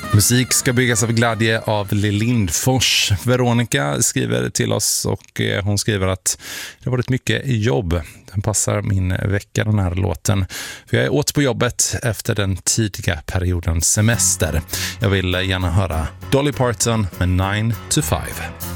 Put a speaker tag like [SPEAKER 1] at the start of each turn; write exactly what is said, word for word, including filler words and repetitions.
[SPEAKER 1] Musik ska byggas av glädje av Lill Lindfors. Veronica skriver till oss och hon skriver att det har varit mycket jobb. Den passar min vecka, den här låten. För jag är åt på jobbet efter den tidiga perioden semester. Jag vill gärna höra Dolly Parton med nine to five.